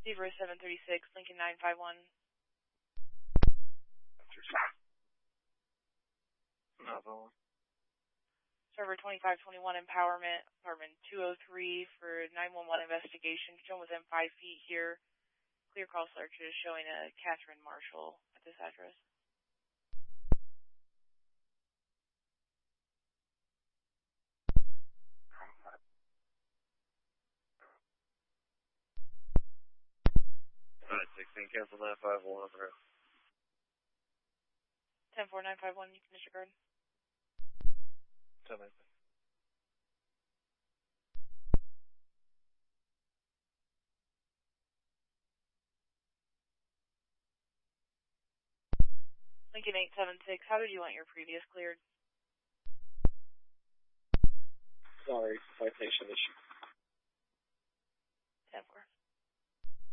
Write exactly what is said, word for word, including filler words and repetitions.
Zebra seven thirty-six, Lincoln nine five one. nine five one. Server twenty-five twenty-one, Empowerment, apartment two oh three for nine one one investigation. Shown within five feet here. Clear call searches showing a Catherine Marshall at this address. Alright, sixteen, cancel nine five one. ten four nine five one, you can disregard. ten nine. Lincoln eight seven six, how did you want your previous cleared? Sorry, citation issue. ten four.